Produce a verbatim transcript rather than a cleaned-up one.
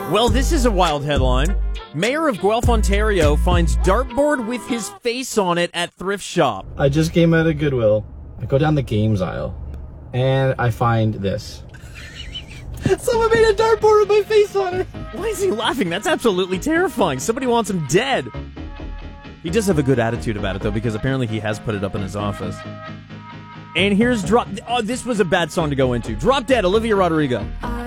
Well, this is a wild headline. Mayor of Guelph, Ontario finds dartboard with his face on it at thrift shop. I just came out of Goodwill. I go down the games aisle, and I find this. Someone made a dartboard with my face on it. Why is he laughing? That's absolutely terrifying. Somebody wants him dead. He does have a good attitude about it, though, because apparently he has put it up in his office. And here's Drop... Oh, this was a bad song to go into. Drop Dead, Olivia Rodrigo.